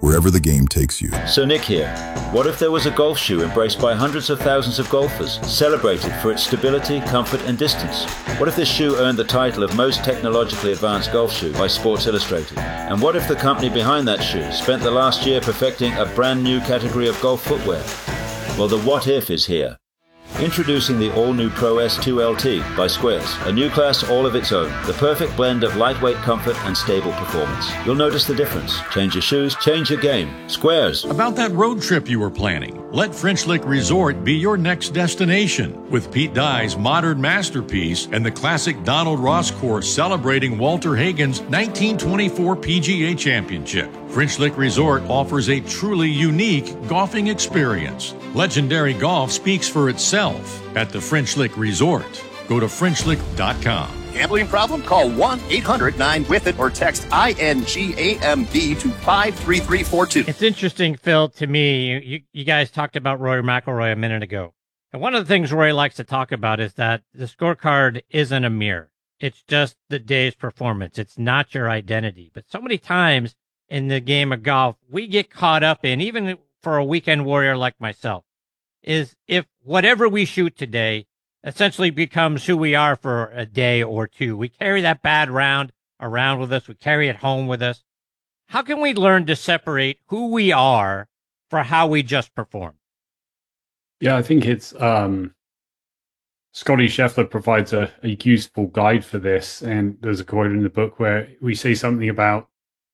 wherever the game takes you. So Nick here. What if there was a golf shoe embraced by hundreds of thousands of golfers, celebrated for its stability, comfort and distance? What if this shoe earned the title of most technologically advanced golf shoe by Sports Illustrated? And what if the company behind that shoe spent the last year perfecting a brand new category of golf footwear? Well, the what if is here. Introducing the all-new Pro S2 LT by Squares, a new class all of its own, the perfect blend of lightweight comfort and stable performance. You'll notice the difference. Change your shoes, change your game. Squares. About that road trip you were planning, let French Lick Resort be your next destination. With Pete Dye's modern masterpiece and the classic Donald Ross course celebrating Walter Hagen's 1924 PGA Championship, French Lick Resort offers a truly unique golfing experience. Legendary golf speaks for itself at the French Lick Resort. Go to FrenchLick.com. Gambling problem? Call 1-800-9-WITH-IT or text INGAMB to 53342. It's interesting, Phil, to me, you guys talked about Rory McIlroy a minute ago. And one of the things Rory likes to talk about is that the scorecard isn't a mirror. It's just the day's performance. It's not your identity. But so many times in the game of golf, we get caught up in, even for a weekend warrior like myself, is if whatever we shoot today essentially becomes who we are for a day or two. We carry that bad round around with us. We carry it home with us. How can we learn to separate who we are for how we just perform? Yeah, I think it's Scotty Scheffler provides a useful guide for this. And there's a quote in the book where we say something about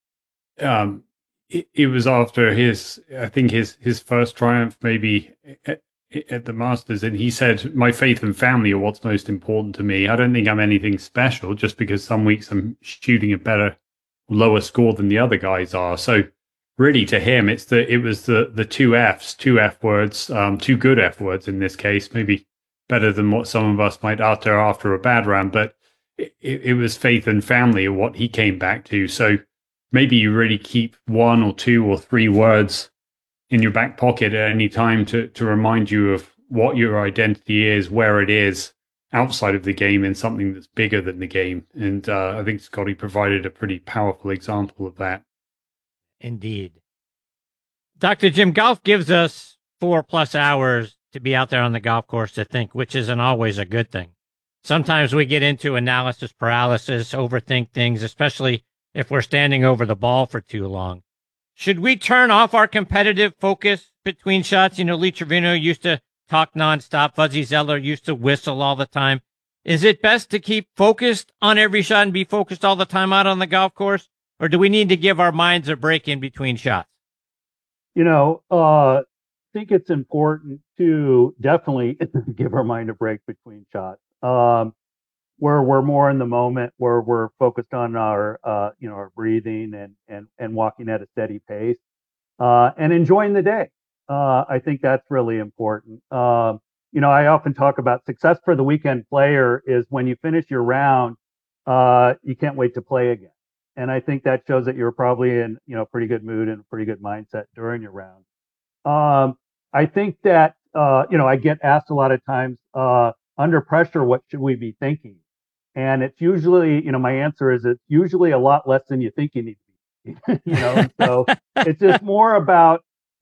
it was after his first triumph, maybe at the Masters, and he said, "My faith and family are what's most important to me. I don't think I'm anything special just because some weeks I'm shooting a better, lower score than the other guys are." So really, to him, it was the two F words, two good F words in this case, maybe better than what some of us might utter after a bad round, but it was faith and family are what he came back to. So maybe you really keep one or two or three words in your back pocket at any time to remind you of what your identity is, where it is outside of the game, in something that's bigger than the game. And I think Scotty provided a pretty powerful example of that. Indeed. Dr. Jim, golf gives us 4+ hours to be out there on the golf course to think, which isn't always a good thing. Sometimes we get into analysis paralysis, overthink things, especially if we're standing over the ball for too long. Should we turn off our competitive focus between shots? Lee Trevino used to talk nonstop. Fuzzy Zeller used to whistle all the time. Is it best to keep focused on every shot and be focused all the time out on the golf course? Or do we need to give our minds a break in between shots? I think it's important to definitely give our mind a break between shots. Where we're more in the moment, where we're focused on our breathing and walking at a steady pace, and enjoying the day. I think that's really important. I often talk about success for the weekend player is when you finish your round, you can't wait to play again. And I think that shows that you're probably in, pretty good mood and a pretty good mindset during your round. I think that, I get asked a lot of times, under pressure, what should we be thinking? And it's usually, my answer is it's usually a lot less than you think you need to be, so it's just more about,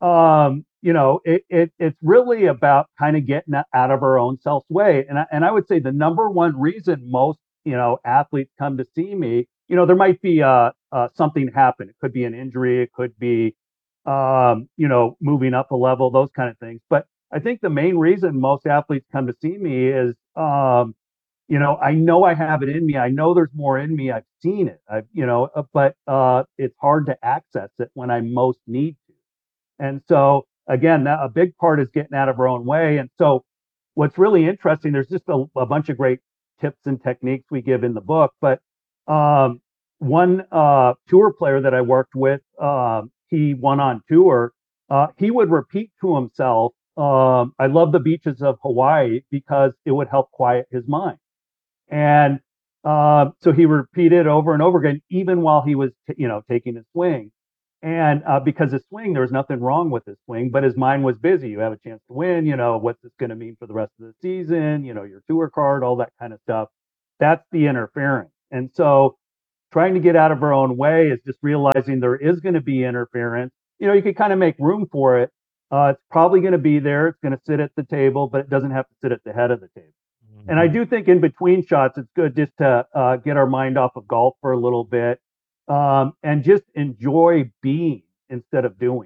it's really about kind of getting out of our own self's way. And I would say the number one reason most, athletes come to see me, there might be something happen. It could be an injury. It could be, moving up a level, those kind of things. But I think the main reason most athletes come to see me is, I know I have it in me. I know there's more in me. I've seen it. But it's hard to access it when I most need to. And so again, a big part is getting out of our own way. And so what's really interesting, there's just a bunch of great tips and techniques we give in the book. But one tour player that I worked with, he won on tour. He would repeat to himself, I love the beaches of Hawaii because it would help quiet his mind. And so he repeated over and over again, even while he was, taking his swing. And because his swing, there was nothing wrong with his swing, but his mind was busy. You have a chance to win, what's this going to mean for the rest of the season, your tour card, all that kind of stuff. That's the interference. And so trying to get out of our own way is just realizing there is going to be interference. you could kind of make room for it. It's probably going to be there. It's going to sit at the table, but it doesn't have to sit at the head of the table. Mm-hmm. And I do think in between shots, it's good just to get our mind off of golf for a little bit and just enjoy being instead of doing.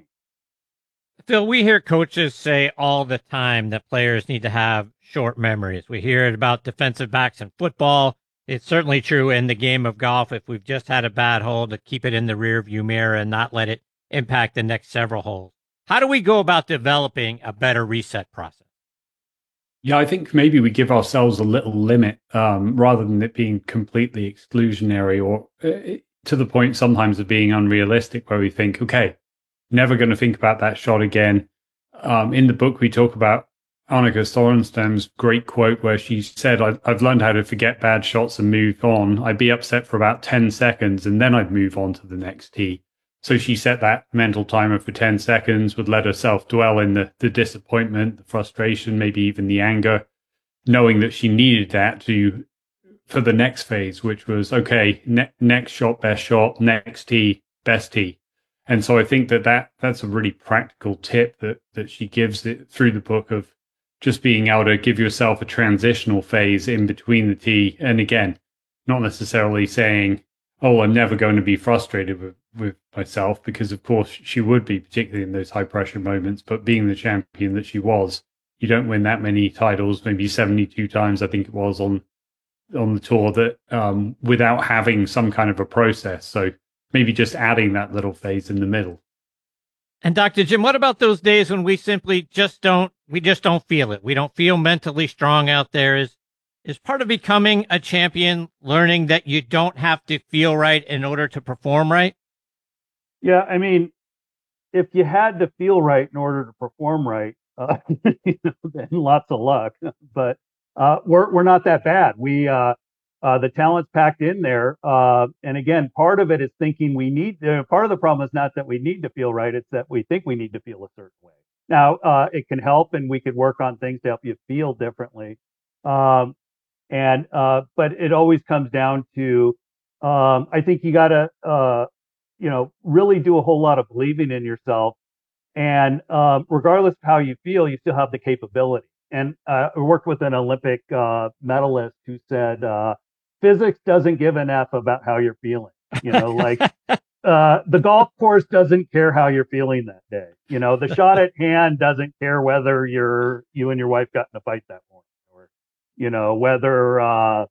Phil, we hear coaches say all the time that players need to have short memories. We hear it about defensive backs in football. It's certainly true in the game of golf. If we've just had a bad hole, to keep it in the rear view mirror and not let it impact the next several holes. How do we go about developing a better reset process? Yeah, I think maybe we give ourselves a little limit rather than it being completely exclusionary or to the point sometimes of being unrealistic, where we think, okay, never going to think about that shot again. In the book, we talk about Annika Sorenstam's great quote where she said, I've learned how to forget bad shots and move on. I'd be upset for about 10 seconds and then I'd move on to the next tee. So she set that mental timer for 10 seconds, would let herself dwell in the disappointment, the frustration, maybe even the anger, knowing that she needed that for the next phase, which was, okay, next shot, best shot, next tee, best tee. And so I think that's a really practical tip that she gives it through the book of just being able to give yourself a transitional phase in between the tee. And again, not necessarily saying, oh, I'm never going to be frustrated with myself, because of course she would be, particularly in those high pressure moments. But being the champion that she was, you don't win that many titles, maybe 72 times, I think it was on the tour, that without having some kind of a process. So maybe just adding that little phase in the middle. And Dr. Jim, what about those days when we simply just don't feel it? We don't feel mentally strong out there. Is part of becoming a champion learning that you don't have to feel right in order to perform right? Yeah, I mean, if you had to feel right in order to perform right, then lots of luck. But we're not that bad. The talent's packed in there. And again, part of it is thinking part of the problem is not that we need to feel right. It's that we think we need to feel a certain way. Now, it can help, and we could work on things to help you feel differently. But it always comes down to, I think you got to, really do a whole lot of believing in yourself. And regardless of how you feel, you still have the capability. And I worked with an Olympic medalist who said, physics doesn't give an F about how you're feeling. The golf course doesn't care how you're feeling that day. The shot at hand doesn't care whether you and your wife got in a fight that morning, or, whether,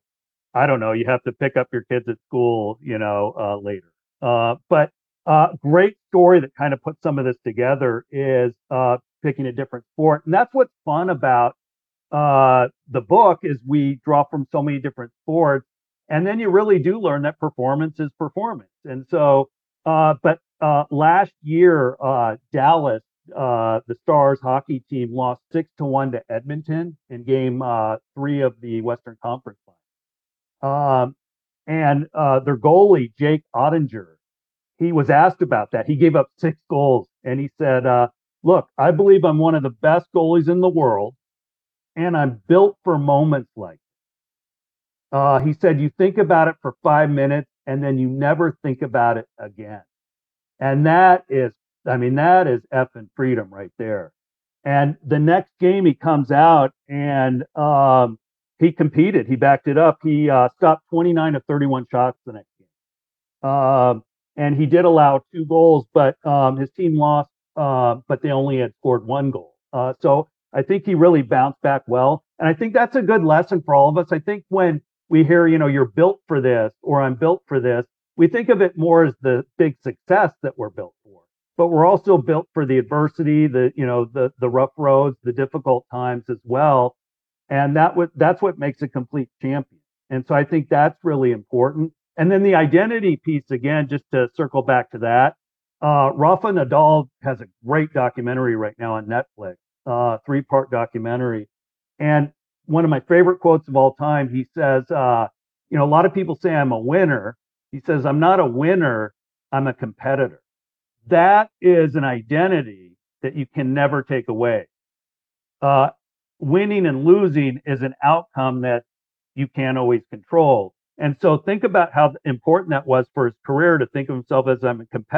I don't know, you have to pick up your kids at school, later. But great story that kind of puts some of this together is picking a different sport. And that's what's fun about the book is we draw from so many different sports. And then you really do learn that performance is performance. And so, but last year, Dallas, the Stars hockey team lost 6-1 to Edmonton in game 3 of the Western Conference Final. And their goalie, Jake Ottinger, he was asked about that. He gave up 6 goals, and he said, look, I believe I'm one of the best goalies in the world, and I'm built for moments like this. He said, you think about it for 5 minutes, and then you never think about it again. And that is effing freedom right there. And the next game he comes out and he competed. He backed it up. He stopped 29 of 31 shots the next game. And he did allow 2 goals, but his team lost, but they only had scored 1 goal. So I think he really bounced back well. And I think that's a good lesson for all of us. I think when we hear, you're built for this, or I'm built for this, we think of it more as the big success that we're built for. But we're also built for the adversity, the rough roads, the difficult times as well. And that's what makes a complete champion. And so I think that's really important. And then the identity piece, again, just to circle back to that, Rafa Nadal has a great documentary right now on Netflix, 3-part documentary. And one of my favorite quotes of all time, he says, a lot of people say I'm a winner. He says, I'm not a winner, I'm a competitor. That is an identity that you can never take away. Winning and losing is an outcome that you can't always control. And so think about how important that was for his career to think of himself as I'm a competitor.